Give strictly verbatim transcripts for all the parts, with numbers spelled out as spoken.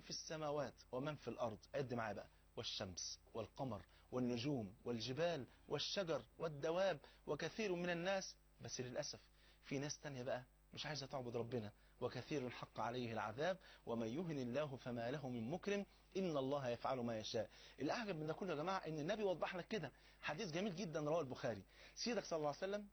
في السماوات ومن في الأرض، عد معايا بقى، والشمس والقمر والنجوم والجبال والشجر والدواب وكثير من الناس. بس للأسف في ناس تانية بقى مش عايزة تعبد ربنا، وكثير حق عليه العذاب ومن يهن الله فما له من مكرم إن الله يفعل ما يشاء. الأعجب من ده كله يا جماعة إن النبي وضح لك كده، حديث جميل جدا رواه البخاري. سيدك صلى الله عليه وسلم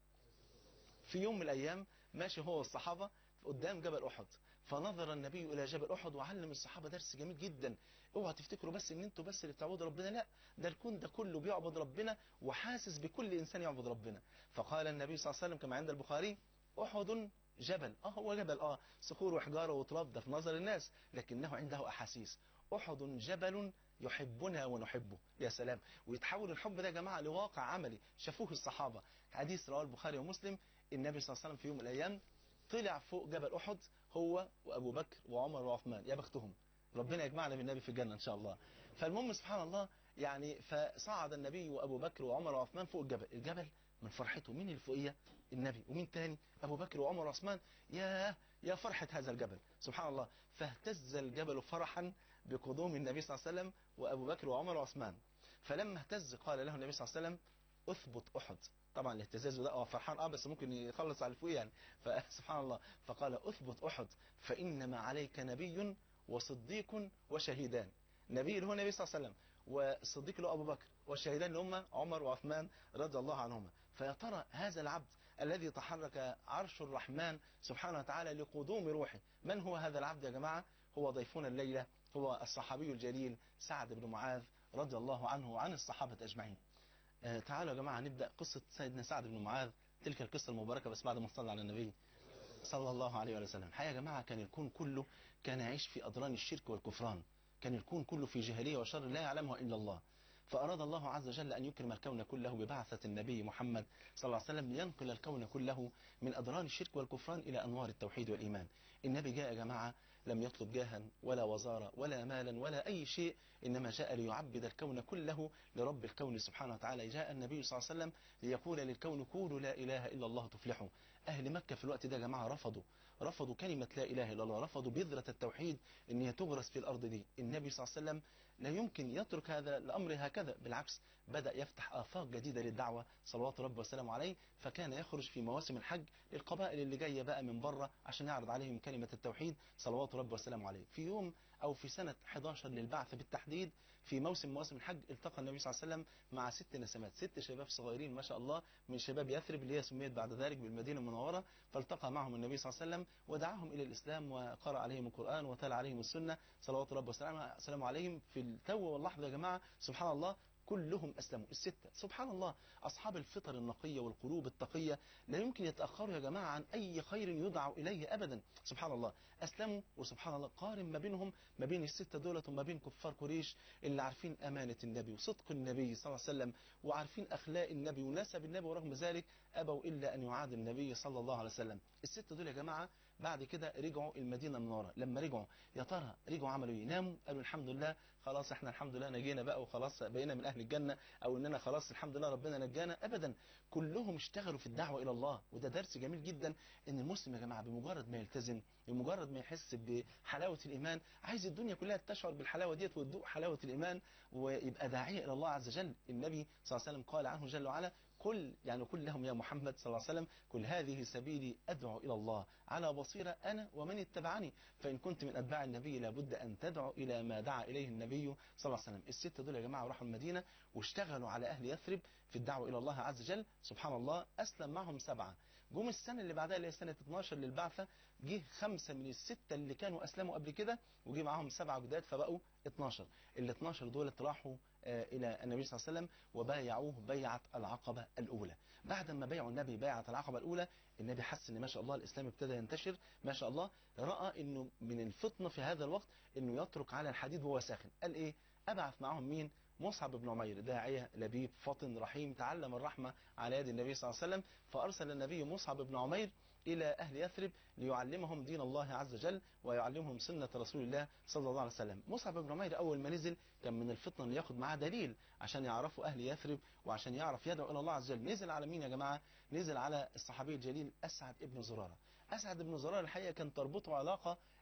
في يوم من الأيام ماشي هو والصحابة قدام جبل أحد، فنظر النبي إلى جبل أحد وعلم الصحابة درس جميل جدا. اوعوا تفتكروا بس ان انتوا بس اللي بتعبدوا ربنا، لا، ده الكون ده كله بيعبد ربنا وحاسس بكل إنسان يعبد ربنا. فقال النبي صلى الله عليه وسلم كما عند البخاري: أحد جبل، اه هو جبل، اه صخور وحجارة وتراب، ده في نظر الناس، لكنه عنده أحاسيس. أحد جبل يحبنا ونحبه. يا سلام، ويتحول الحب ده يا جماعة لواقع عملي شافوه الصحابة. حديث رواه البخاري ومسلم، النبي صلى الله عليه وسلم في يوم من الأيام طلع فوق جبل أحد هو وأبو بكر وعمر وعثمان، يا بختهم، ربنا يجمعنا بالنبي في الجنة إن شاء الله. فالمهم سبحان الله يعني، فصعد النبي وأبو بكر وعمر وعثمان فوق الجبل. الجبل من فرحته مين اللي فوقيه؟ النبي. ومين تاني؟ أبو بكر وعمر وعثمان. يا يا فرحة هذا الجبل سبحان الله. فاهتز الجبل فرحا بقدوم النبي صلى الله عليه وسلم وأبو بكر وعمر وعثمان. فلما اهتز قال له النبي صلى الله عليه وسلم: اثبت أحد. طبعا الاهتزاز ده هو فرحان اه بس ممكن يخلص على الفوق يعني، فسبحان الله. فقال: اثبت أحد فإنما عليك نبي وصديق وشهيدان. نبي اللي هو النبي صلى الله عليه وسلم، والصديق اللي هو أبو بكر، والشهيدان اللي هم عمر وعثمان رضي الله عنهما. فيا ترى هذا العبد الذي تحرك عرش الرحمن سبحانه وتعالى لقدوم روحه، من هو هذا العبد يا جماعة؟ هو ضيفنا الليلة، هو الصحابي الجليل سعد بن معاذ رضي الله عنه وعن الصحابة أجمعين. آه تعالوا يا جماعة نبدأ قصة سيدنا سعد بن معاذ، تلك القصة المباركة، بس بعد ما نصلي على النبي صلى الله عليه وسلم. الحقيقة يا جماعة كان الكون كله كان يعيش في أضران الشرك والكفران، كان الكون كله في جاهلية وشر لا يعلمها إلا الله. فأراد الله عز وجل أن يكرم الكون كله ببعثة النبي محمد صلى الله عليه وسلم لينقل الكون كله من أضرار الشرك والكفران إلى أنوار التوحيد والإيمان. النبي جاء يا جماعة لم يطلب جاها ولا وزارة ولا مالا ولا أي شيء، إنما جاء ليعبد الكون كله لرب الكون سبحانه وتعالى. جاء النبي صلى الله عليه وسلم ليقول للكون: قولوا لا إله إلا الله تفلحوا. أهل مكة في الوقت ده يا جماعة رفضوا رفضوا كلمة لا إله إلا الله، رفضوا بذرة التوحيد إن هي تغرس في الأرض دي. النبي صلى الله عليه وسلم لا يمكن يترك هذا الأمر هكذا، بالعكس بدأ يفتح آفاق جديدة للدعوة صلوات ربه وسلامه عليه. فكان يخرج في مواسم الحج للقبائل اللي جاية بقى من بره عشان يعرض عليهم كلمة التوحيد صلوات ربه وسلامه عليه. في يوم أو في سنة أحد عشر للبعث بالتحديد، في موسم مواسم الحج، التقى النبي صلى الله عليه وسلم مع ست نسمات، ست شباب صغيرين ما شاء الله من شباب يثرب اللي هي سميت بعد ذلك بالمدينة المنورة. فالتقى معهم النبي صلى الله عليه وسلم ودعاهم إلى الإسلام وقرأ عليهم القرآن وتلا عليهم السنة صلوات ربه وسلامه عليهم. في التو واللحظة يا جماعة سبحان الله كلهم أسلموا، الستة سبحان الله. أصحاب الفطر النقية والقلوب التقية لا يمكن يتأخروا يا جماعة عن أي خير يدعوا إليه أبدا. سبحان الله أسلموا. وسبحان الله قارن ما بينهم ما بين الستة دولة وما بين كفار قريش اللي عارفين أمانة النبي وصدق النبي صلى الله عليه وسلم وعارفين أخلاق النبي ونسب النبي، ورغم ذلك أبوا إلا أن يعادوا النبي صلى الله عليه وسلم. الستة دول يا جماعة بعد كده رجعوا المدينة المنورة. لما رجعوا يا ترى رجعوا عملوا ايه؟ ناموا قالوا الحمد لله خلاص احنا الحمد لله نجينا بقى وخلاص بقينا من اهل الجنة، او اننا خلاص الحمد لله ربنا نجانا؟ ابدا، كلهم اشتغلوا في الدعوة الى الله. وده درس جميل جدا ان المسلم يا جماعة بمجرد ما يلتزم، بمجرد ما يحس بحلاوة الايمان، عايز الدنيا كلها تشعر بالحلاوة ديت وتذوق حلاوة الايمان ويبقى داعية الى الله عز وجل. النبي صلى الله عليه وسلم قال عنه جل وعلا: قل يعني قل لهم يا محمد صلى الله عليه وسلم: قل هذه سبيلي أدعو إلى الله على بصيرة أنا ومن اتبعني. فإن كنت من أتباع النبي لابد أن تدعو إلى ما دعا إليه النبي صلى الله عليه وسلم. الستة دول يا جماعة راحوا المدينة واشتغلوا على أهل يثرب في الدعوة إلى الله عز وجل. سبحان الله أسلم معهم سبعة. جم السنة اللي بعدها اللي هي سنة اثناشر للبعثة، جه خمسة من الستة اللي كانوا أسلموا قبل كده وجه معهم سبعة جداد فبقوا اثناشر. ال اثناشر دول راحوا إلى النبي صلى الله عليه وسلم وبايعوه بيعة العقبة الأولى. بعد ما بايعوا النبي بيعة العقبة الأولى، النبي حس إن ما شاء الله الإسلام ابتدى ينتشر ما شاء الله، رأى إنه من الفطنة في هذا الوقت إنه يترك على الحديد وهو ساخن. قال إيه؟ أبعث معهم مين؟ مصعب بن عمير، داعية لبيب فطن رحيم تعلم الرحمة على يد النبي صلى الله عليه وسلم. فأرسل النبي مصعب بن عمير إلى أهل يثرب ليعلمهم دين الله عز وجل ويعلمهم سنة رسول الله صلى الله عليه وسلم. مصعب بن عمير أول ما نزل كان من الفطنة اللي ياخد معاه دليل عشان يعرفوا أهل يثرب وعشان يعرف يدعو إلى الله عز وجل. نزل على مين يا جماعة؟ نزل على الصحابي الجليل أسعد بن زرارة. أسعد بن زرارة الحقيقة كان تربطه علاقة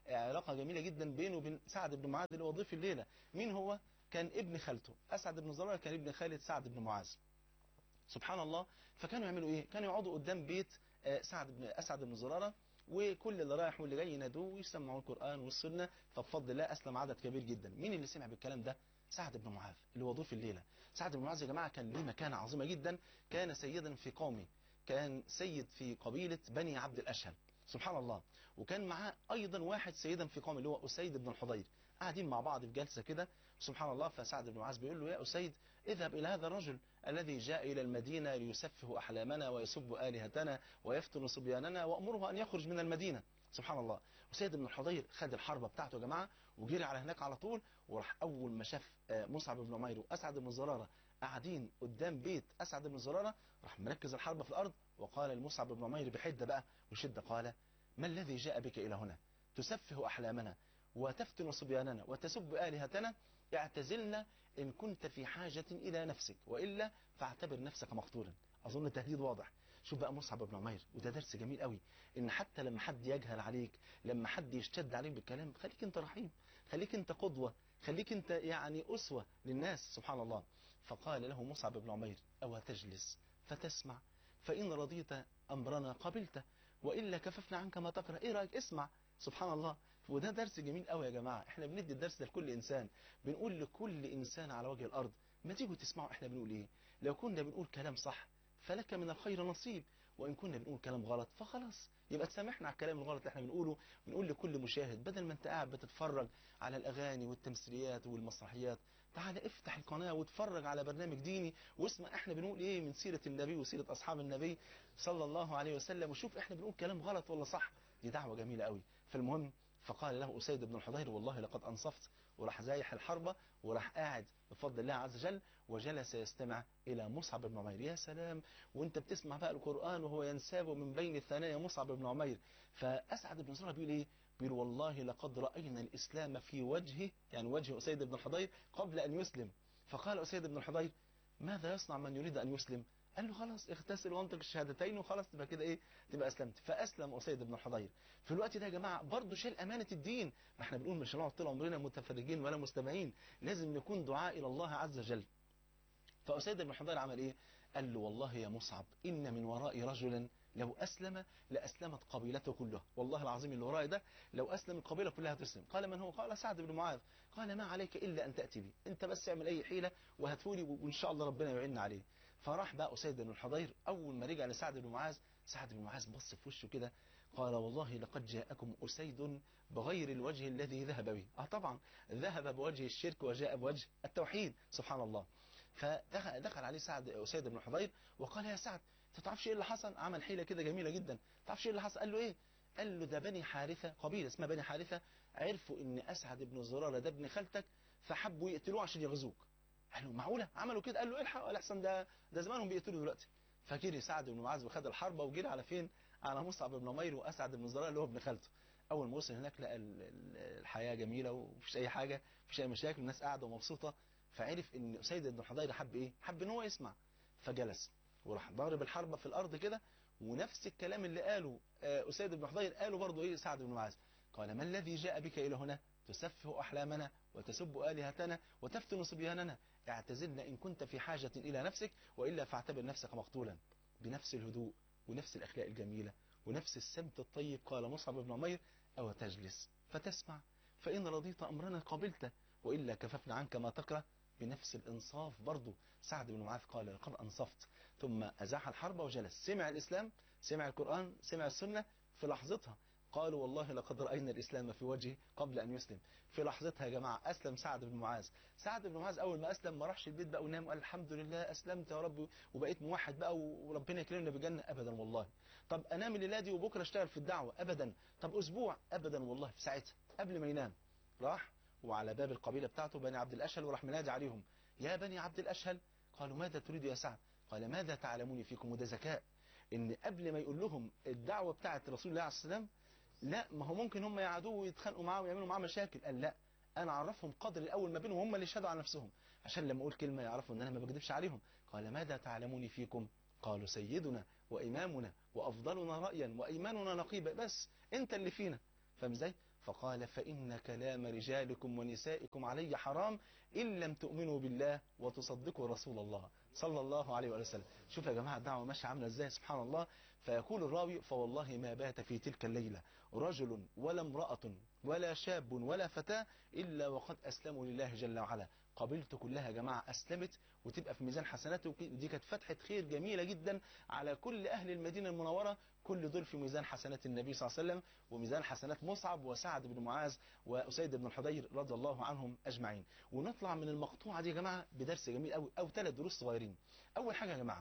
علاقة جميلة جدا بينه وبين سعد بن معاذ اللي هو ضيف الليلة. مين هو؟ كان ابن خالته. أسعد بن زرارة كان ابن خالة سعد بن معاذ. سبحان الله. فكانوا يعملوا ايه؟ كانوا يقعدوا قدام بيت سعد بن أسعد بن زرارة، وكل اللي رايح واللي جاي ينادوه ويسمعوا القرآن والسنة. فبفضل الله أسلم عدد كبير جدا. مين اللي سمع بالكلام ده؟ سعد بن معاذ اللي هو ضيف الليلة. سعد بن معاذ يا جماعة كان ليه مكانة عظيمة جدا، كان سيدا في قومه، كان سيد في قبيلة بني عبد الأشهل. سبحان الله. وكان معاه أيضا واحد سيدا في قومه اللي هو أسيد بن الحضير. قاعدين مع بعض في جلسة كده، سبحان الله. فسعد بن معاذ بيقول له: يا أسيد، اذهب إلى هذا الرجل الذي جاء إلى المدينة ليسفه أحلامنا ويسب آلهتنا ويفتن صبياننا، وأمره أن يخرج من المدينة. سبحان الله. أسيد بن الحضير خد الحربة بتاعته يا جماعة وجري على هناك على طول، وراح أول ما شاف مصعب بن عمير وأسعد بن زرارة قاعدين قدام بيت أسعد بن زرارة، راح مركز الحربة في الأرض وقال لمصعب بن عمير بحدة بقى وشدة، قال: ما الذي جاء بك إلى هنا؟ تسفه أحلامنا وتفتن صبياننا وتسب آلهتنا، اعتزلنا إن كنت في حاجة إلى نفسك، وإلا فاعتبر نفسك مقتولا. أظن تهديد واضح. شوف بقى مصعب بن عمير، وده درس جميل قوي، إن حتى لما حد يجهل عليك، لما حد يشتد عليك بالكلام، خليك أنت رحيم، خليك أنت قدوة، خليك أنت يعني أسوة للناس. سبحان الله. فقال له مصعب بن عمير: أو تجلس فتسمع، فإن رضيت أمرنا قبلته، وإلا كففنا عنك ما تقرأ. إيه رأيك؟ اسمع. سبحان الله. وده درس جميل قوي يا جماعة. احنا بندي الدرس ده لكل إنسان، بنقول لكل إنسان على وجه الأرض: ما تيجوا تسمعوا احنا بنقول إيه. لو كنا بنقول كلام صح فلك من الخير نصيب، وإن كنا بنقول كلام غلط فخلاص يبقى تسامحنا على الكلام الغلط اللي احنا بنقوله. بنقول لكل مشاهد: بدل ما انت قاعد بتتفرج على الأغاني والتمثيليات والمسرحيات، تعال افتح القناة واتفرج على برنامج ديني واسمع احنا بنقول ايه من سيرة النبي وسيرة أصحاب النبي صلى الله عليه وسلم، وشوف احنا بنقول كلام غلط ولا صح. دي دعوة جميلة قوي. فالمهم، فقال له أسيد بن الحضير: والله لقد أنصفت. وراح زايح الحربة وراح قاعد بفضل الله عز وجل، وجلس يستمع إلى مصعب بن عمير. يا سلام. وانت بتسمع بقى القرآن وهو ينساب من بين الثنايا مصعب بن عمير. فأسعد بن زرارة بيقول ايه؟ بيقول: والله لقد رأينا الإسلام في وجهه، يعني وجه أسيد بن الحضير، قبل أن يسلم. فقال أسيد بن الحضير: ماذا يصنع من يريد أن يسلم؟ قال له: خلاص اغتسل وانطق الشهادتين وخلاص تبقى كده ايه، تبقى اسلمت. فاسلم اسيد بن الحضير. في الوقت ده يا جماعه برضه شال امانه الدين. ما احنا بنقول مش هنقعد طول عمرنا متفرجين ولا مستمعين، لازم نكون دعاء الى الله عز وجل. فاسيد بن الحضير عمل ايه؟ قال له: والله يا مصعب، ان من ورائي رجلا لو اسلم لاسلمت قبيلته كلها. والله العظيم اللي وراي ده لو اسلم القبيله كلها تسلم. قال: من هو؟ قال: سعد بن معاذ. قال: ما عليك الا ان تاتي بي، انت بس اعمل اي حيله وهاتولي وان شاء الله ربنا يعيننا عليه. فراح بقى أسيد بن الحضير. أول ما رجع لسعد بن معاذ، سعد بن معاذ بص في وشه كده، قال: والله لقد جاءكم أسيد بغير الوجه الذي ذهب به. اه طبعا ذهب بوجه الشرك وجاء بوجه التوحيد. سبحان الله. فدخل دخل عليه سعد أسيد بن الحضير وقال: يا سعد، انت تعرفش ايه اللي حصل؟ عمل حيلة كده جميلة جدا. تعرفش ايه اللي حصل؟ قال له: ايه؟ قال له: ده بني حارثة، قبيلة اسمها بني حارثة، عرفوا ان أسعد بن زرارة ده ابن خالتك، فحبوا يقتلوه عشان يغزوك. قال له: معقولة عملوا كده؟ قال له: الحق ولا احسن ده ده زمانهم بيقتلوا دلوقتي. فجري سعد بن معاذ وخد الحربة وجري على فين؟ على مصعب بن عمير وأسعد بن زرارة اللي هو ابن خالته. أول ما وصل هناك لقى الحياة جميلة ومفيش أي حاجة، مفيش أي مشاكل، الناس قاعدة ومبسوطة. فعرف إن أسيد بن الحضير حب إيه؟ حب إن هو يسمع. فجلس وراح ضارب الحربة في الأرض كده، ونفس الكلام اللي قاله أسيد بن الحضير قاله برضه إيه سعد بن معاذ. قال: ما الذي جاء بك إلى هنا؟ تسفه أحلامنا وتسب آلهتنا وتفتن صبياننا، اعتزلنا إن كنت في حاجة إلى نفسك، وإلا فاعتبر نفسك مقتولا. بنفس الهدوء ونفس الأخلاق الجميلة ونفس السمت الطيب قال مصعب بن عمير: أو تجلس فتسمع، فإن رضيت أمرنا قبلته، وإلا كففنا عنك ما تكره. بنفس الإنصاف برضو سعد بن معاذ قال: لقد أنصفت. ثم أزاح الحرب وجلس. سمع الإسلام، سمع القرآن، سمع السنة. في لحظتها قالوا: والله لقد رأينا الإسلام في وجهه قبل أن يسلم. في لحظتها يا جماعة أسلم سعد بن معاذ. سعد بن معاذ أول ما أسلم ما راحش البيت بقى ونام وقال: الحمد لله أسلمت يا رب وبقيت موحد بقى وربنا يكرمنا بالجنة. أبدا والله. طب أنام الليلة دي وبكرة اشتغل في الدعوة. أبدا. طب أسبوع. أبدا والله. في ساعتها قبل ما ينام راح وعلى باب القبيلة بتاعته بني عبد الأشهل، وراح منادي عليهم: يا بني عبد الأشهل. قالوا: ماذا تريد يا سعد؟ قال: ماذا تعلمون فيكم؟ وده ذكاء، إن قبل ما يقول لهم الدعوة بتاعت رسول الله عليه السلام، لا ما هو ممكن هم يعادوه ويتخانقوا معاه ويعملوا معاه مشاكل. قال: لا، انا اعرفهم قدر الاول ما بينهم، هم اللي يشهدوا على نفسهم، عشان لما اقول كلمه يعرفوا ان انا ما بكذبش عليهم. قال: ماذا تعلمون فيكم؟ قالوا: سيدنا وامامنا وافضلنا رايا وايماننا نقيبا. بس انت اللي فينا. فاهم ازاي؟ فقال فإن كلام رجالكم ونسائكم علي حرام إن لم تؤمنوا بالله وتصدقوا رسول الله صلى الله عليه وسلم. شوف يا جماعة الدعوة ماشية عاملة ازاي، سبحان الله. فيقول الراوي فوالله ما بات في تلك الليلة رجل ولا امرأة ولا شاب ولا فتاة إلا وقد أسلموا لله جل وعلا. قبيلته كلها يا جماعة أسلمت وتبقى في ميزان حسناته. ودي كانت فتحة خير جميلة جدا على كل أهل المدينة المنورة، كل دول في ميزان حسنات النبي صلى الله عليه وسلم وميزان حسنات مصعب وسعد بن معاذ وأسيد بن الحضير رضي الله عنهم أجمعين. ونطلع من المقطوعة دي يا جماعة بدرس جميل أو أو ثلاث دروس صغيرين. أول حاجة يا جماعة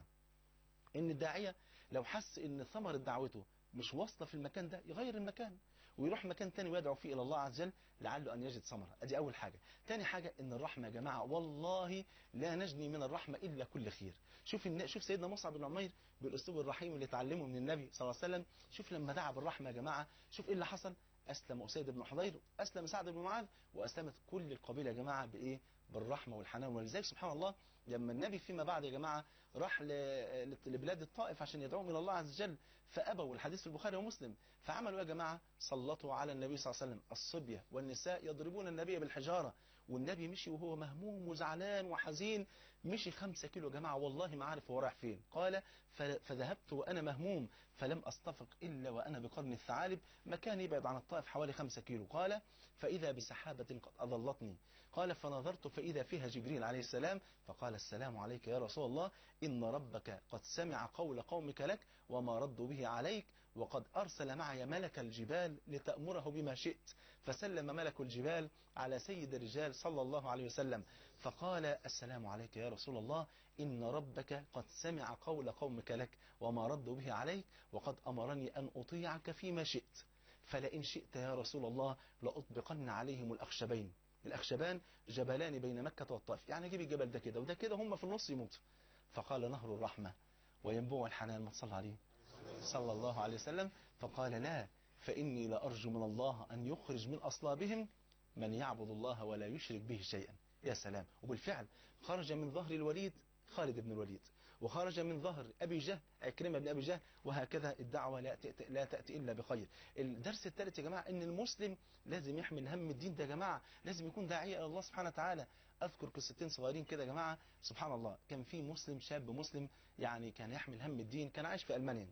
إن الداعية لو حس إن ثمرة دعوته مش واصلة في المكان ده يغير المكان ويروح مكان تاني ويدعو فيه إلى الله عز وجل لعله أن يجد ثمرة. أدي أول حاجة. تاني حاجة إن الرحمة يا جماعة والله لا نجني من الرحمة إلا كل خير. شوف شوف سيدنا مصعب بن عمير بالأسلوب الرحيم اللي تعلمه من النبي صلى الله عليه وسلم. شوف لما دعا بالرحمة يا جماعة شوف إيه اللي حصل. أسلم أسيد بن حضير، أسلم سعد بن معاذ، وأسلمت كل القبيلة يا جماعة بإيه؟ بالرحمة والحنان. ولذلك سبحان الله لما النبي فيما بعد يا جماعة راح لبلاد الطائف عشان يدعوهم إلى الله عز وجل فأبوا، الحديث في البخاري ومسلم، فعملوا يا جماعة سلطوا على النبي صلى الله عليه وسلم الصبية والنساء يضربون النبي بالحجارة. والنبي مشي وهو مهموم وزعلان وحزين، مشي خمسة كيلو يا جماعة والله ما عارف هو رايح فين. قال فذهبت وأنا مهموم فلم أستفق إلا وأنا بقرن الثعالب، مكان يبعد عن الطائف حوالي خمسة كيلو. قال فإذا بسحابة قد أظلتني. قال فنظرت فإذا فيها جبريل عليه السلام فقال السلام عليك يا رسول الله إن ربك قد سمع قول قومك لك وما ردوا به عليك وقد أرسل معي ملك الجبال لتأمره بما شئت. فسلم ملك الجبال على سيد الرجال صلى الله عليه وسلم فقال السلام عليك يا رسول الله إن ربك قد سمع قول قومك لك وما ردوا به عليك وقد أمرني أن أطيعك فيما شئت فلئن شئت يا رسول الله لأطبقن عليهم الأخشبين. الأخشبان جبلان بين مكة والطائف، يعني جيب الجبل ده كده وده كده هم في النص يموتوا. فقال نهر الرحمة وينبوع الحنان ما تصلى عليه صلى الله عليه وسلم. فقال لا فإني لأرجو من الله أن يخرج من أصلابهم من يعبد الله ولا يشرك به شيئا. يا سلام. وبالفعل خرج من ظهر الوليد خالد بن الوليد وخرج من ظهر أبي جهل عكرمة بن أبي جهل، وهكذا الدعوة لا تأتي, لا تأتي إلا بخير. الدرس الثالث يا جماعة إن المسلم لازم يحمل هم الدين ده يا جماعة، لازم يكون داعية إلى الله سبحانه وتعالى. أذكر قصتين صغيرين كده يا جماعة سبحان الله. كان في مسلم شاب مسلم يعني كان يحمل هم الدين، كان عايش في ألمانيا.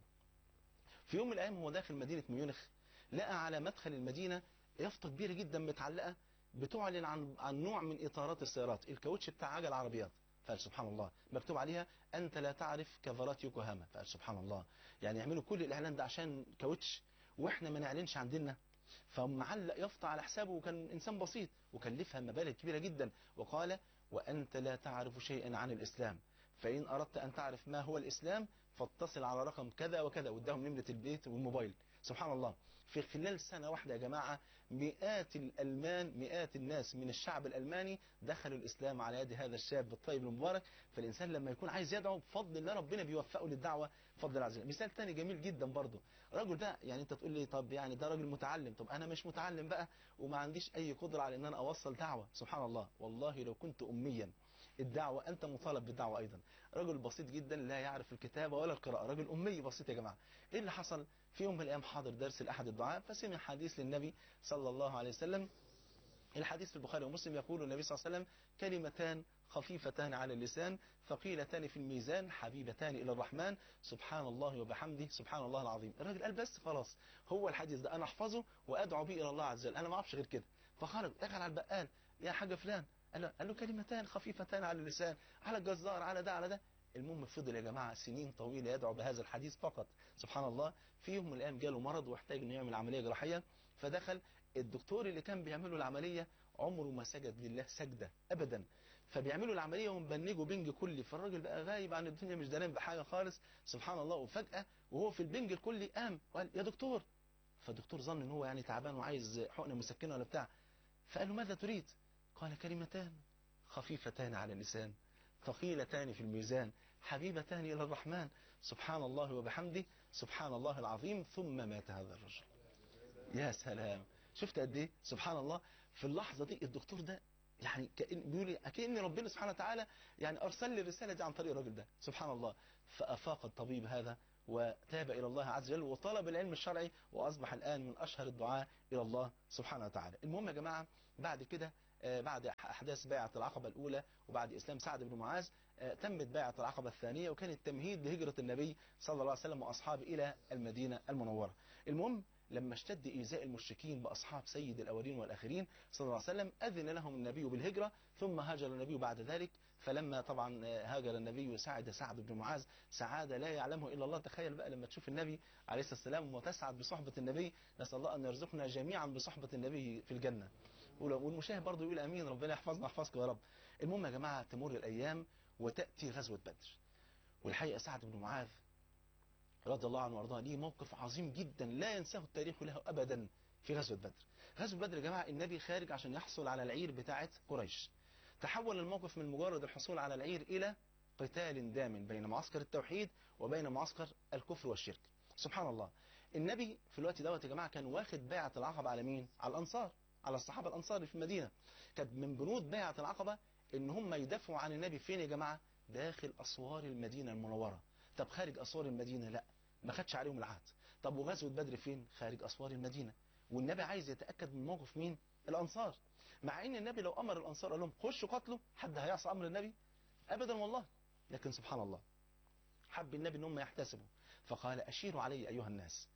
في يوم من الأيام هو داخل مدينة ميونخ لقى على مدخل المدينة يافطة كبيرة جدا متعلقة بتعلن عن عن نوع من إطارات السيارات، الكاوتش بتاع عجل العربيات. فقال سبحان الله مكتوب عليها أنت لا تعرف كفرات يوكوهاما. فقال سبحان الله يعني يعملوا كل الإعلان ده عشان كاوتش وإحنا ما نعلنش عن ديننا. فمعلق يافطة على حسابه وكان إنسان بسيط وكلفها مبالغ كبيرة جدا. وقال وأنت لا تعرف شيئا عن الإسلام فإن أردت أن تعرف ما هو الإسلام فاتصل على رقم كذا وكذا، واداهم نمرة البيت والموبايل. سبحان الله في خلال سنة واحدة يا جماعة مئات الألمان مئات الناس من الشعب الألماني دخلوا الإسلام على يد هذا الشاب الطيب المبارك. فالإنسان لما يكون عايز يدعو بفضل الله ربنا بيوفقه للدعوة بفضل الله عز وجل. مثال تاني جميل جدا برضه، رجل ده يعني انت تقول لي طب يعني ده راجل متعلم، طب انا مش متعلم بقى وما عنديش اي قدرة على ان انا اوصل دعوة. سبحان الله والله لو كنت اميا الدعوة أنت مطالب بالدعوة أيضا. رجل بسيط جدا لا يعرف الكتابة ولا القراءة، رجل أمي بسيط يا جماعة. إيه اللي حصل؟ في يوم من الأيام حاضر درس لأحد الدعاء فسمع حديث للنبي صلى الله عليه وسلم. الحديث في البخاري ومسلم يقول النبي صلى الله عليه وسلم كلمتان خفيفتان على اللسان ثقيلتان في الميزان حبيبتان إلى الرحمن سبحان الله وبحمده سبحان الله العظيم. الراجل قال بس خلاص هو الحديث ده أنا أحفظه وأدعو به إلى الله عز وجل، أنا ما أعرفش غير كده. فخرج دخل على البقال يا حاجة فلان، قال له, قال له كلمتان خفيفتان على اللسان، على الجزار على ده على ده. المهم فضل يا جماعة سنين طويلة يدعو بهذا الحديث فقط. سبحان الله في يوم من الأيام جاله مرض واحتاج انه يعمل عملية جراحية، فدخل الدكتور اللي كان بيعمله العملية عمره ما سجد لله سجدة أبدا، فبيعملوا العملية ومبنجوا بنج كلي. فالراجل بقى غايب عن الدنيا مش دارين بحاجة خالص سبحان الله. وفجأة وهو في البنج الكلي قام وقال يا دكتور. فالدكتور ظن ان هو يعني تعبان وعايز حقنة مسكنة ولا بتاع، فقال له ماذا تريد؟ قال كلمتان خفيفتان على اللسان ثقيلتان في الميزان حبيبتان إلى الرحمن سبحان الله وبحمده سبحان الله العظيم. ثم مات هذا الرجل. يا سلام شفت قد ايه سبحان الله. في اللحظة دي الدكتور ده يعني كأن بيقول كأن ربنا سبحانه وتعالى يعني أرسل لي الرسالة دي عن طريق الراجل ده سبحان الله. فأفاق الطبيب هذا وتاب إلى الله عز وجل وطلب العلم الشرعي، وأصبح الآن من أشهر الدعاء إلى الله سبحانه وتعالى. المهم يا جماعة، بعد كده بعد أحداث بيعة العقبة الأولى وبعد إسلام سعد بن معاذ، تمت بيعة العقبة الثانية، وكان التمهيد لهجرة النبي صلى الله عليه وسلم وأصحابه إلى المدينة المنورة. المهم لما اشتد إيذاء المشركين بأصحاب سيد الأولين والآخرين صلى الله عليه وسلم، أذن لهم النبي بالهجرة، ثم هاجر النبي بعد ذلك. فلما طبعا هاجر النبي سعد سعد بن معاذ سعادة لا يعلمه إلا الله. تخيل بقى لما تشوف النبي عليه الصلاة والسلام وتسعد بصحبة النبي، نسأل الله أن يرزقنا جميعا بصحبة النبي في الجنة. والمشاهد برضه يقول أمين، ربنا يحفظنا ويحفظكم يا رب. المهم يا جماعة، تمر الأيام وتأتي غزوة بدر. والحقيقة سعد بن معاذ رضي الله عنه وارضاه ليه موقف عظيم جدا لا ينساه التاريخ له أبدا في غزوة بدر. غزوة بدر يا جماعة، النبي خارج عشان يحصل على العير بتاعة قريش. تحول الموقف من مجرد الحصول على العير إلى قتال دام بين معسكر التوحيد وبين معسكر الكفر والشرك. سبحان الله. النبي في الوقت دوت يا جماعة كان واخد بيعة العقبة على مين؟ على الأنصار، على الصحابة الأنصار في المدينة. كانت من بنود بيعة العقبة إن هم يدافعوا عن النبي فين يا جماعة؟ داخل أسوار المدينة المنورة. طب خارج أسوار المدينة لا، ما خدش عليهم العهد. طب وغزوة بدر فين؟ خارج أسوار المدينة. والنبي عايز يتأكد من موقف مين؟ الأنصار. مع إن النبي لو أمر الأنصار قال لهم خشوا قتلوا، حد هيعصى أمر النبي؟ أبدا والله. لكن سبحان الله، حب النبي إن هم يحتسبوا، فقال أشيروا علي أيها الناس.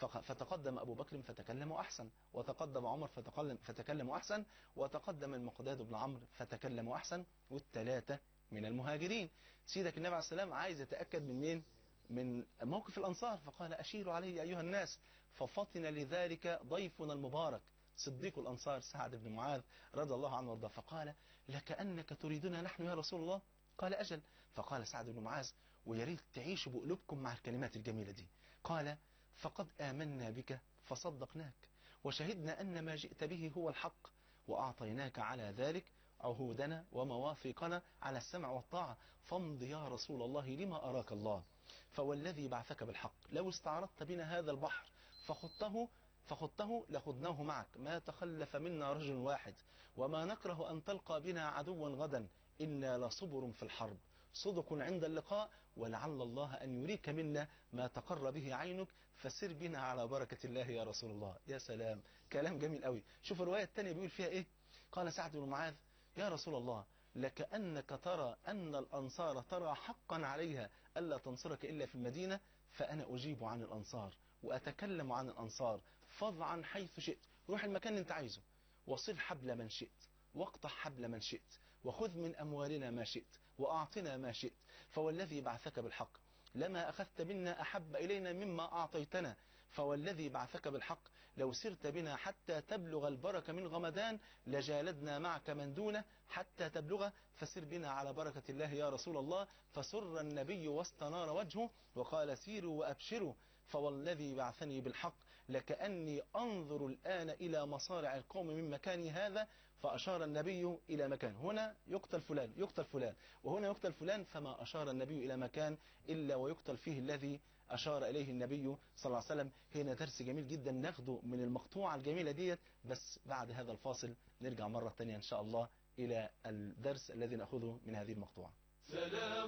فتقدم أبو بكر فتكلم أحسن، وتقدم عمر فتكلم, فتكلم أحسن، وتقدم المقداد بن عمرو فتكلم أحسن، والثلاثة من المهاجرين. سيدك النبي عليه السلام عايز يتأكد من مين؟ من موقف الأنصار، فقال أشيروا علي أيها الناس. ففطن لذلك ضيفنا المبارك صديق الأنصار سعد بن معاذ رضي الله عنه وارضاه، فقال لكأنك تريدنا نحن يا رسول الله؟ قال أجل. فقال سعد بن معاذ ويا ريت تعيشوا بقلوبكم مع الكلمات الجميلة دي، قال فقد آمنا بك فصدقناك وشهدنا أن ما جئت به هو الحق، وأعطيناك على ذلك عهودنا ومواثيقنا على السمع والطاعة، فامض يا رسول الله لما أراك الله. فوالذي بعثك بالحق لو استعرضت بنا هذا البحر فخضته فخضته لخضناه معك، ما تخلف منا رجل واحد، وما نكره أن تلقى بنا عدوا غدا، إنا لصبر في الحرب صدق عند اللقاء، ولعل الله أن يريك منا ما تقر به عينك، فسر بنا على بركة الله يا رسول الله. يا سلام، كلام جميل قوي. شوف الرواية الثانية بيقول فيها إيه؟ قال سعد بن معاذ يا رسول الله لكأنك ترى أن الأنصار ترى حقا عليها ألا تنصرك إلا في المدينة، فأنا أجيب عن الأنصار وأتكلم عن الأنصار، فض عن حيث شئت، روح المكان اللي انت عايزه، وصل حبل من شئت واقطع حبل من شئت، وخذ من أموالنا ما شئت وأعطنا ما شئت، فوالذي بعثك بالحق لما أخذت منا أحب إلينا مما أعطيتنا، فوالذي بعثك بالحق لو سرت بنا حتى تبلغ البركة من غمدان لجالدنا معك من دونه حتى تبلغه، فسر بنا على بركة الله يا رسول الله. فسر النبي واستنار وجهه وقال سيروا وأبشروا، فوالذي بعثني بالحق لكأني أنظر الآن إلى مصارع القوم من مكاني هذا، فأشار النبي إلى مكان، هنا يقتل فلان يقتل فلان وهنا يقتل فلان، فما أشار النبي إلى مكان إلا ويقتل فيه الذي أشار إليه النبي صلى الله عليه وسلم. هنا درس جميل جدا ناخده من المقطوعة الجميلة ديت، بس بعد هذا الفاصل نرجع مرة تانية إن شاء الله إلى الدرس الذي نأخذه من هذه المقطوعة. سلام